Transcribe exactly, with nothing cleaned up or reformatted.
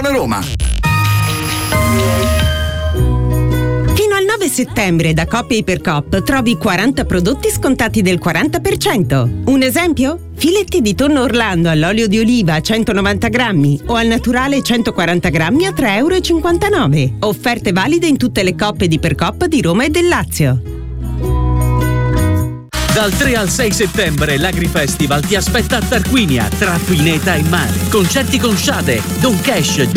zona Roma. Fino al nove settembre da Coop e Ipercoop trovi quaranta prodotti scontati del quaranta per cento. Un esempio? Filetti di tonno Orlando all'olio di oliva a centonovanta grammi o al naturale centoquaranta grammi a tre virgola cinquantanove euro. Offerte valide in tutte le Coop ed Ipercoop di Roma e del Lazio. Dal tre al sei settembre l'Agrifestival ti aspetta a Tarquinia, tra Pineta e mare. Concerti con Sade, Don Cash,